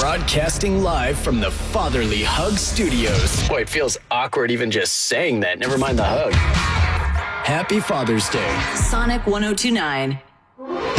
Broadcasting live from the Fatherly Hug Studios. Boy, it feels awkward even just saying that. Never mind the hug. Happy Father's Day. Sonic 102.9.